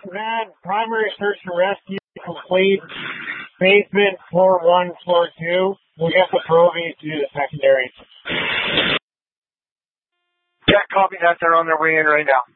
Van, primary search and rescue complete. Basement, floor 1, floor 2. We'll get the provies to do the secondary. Yeah, copy that. They're on their way in right now.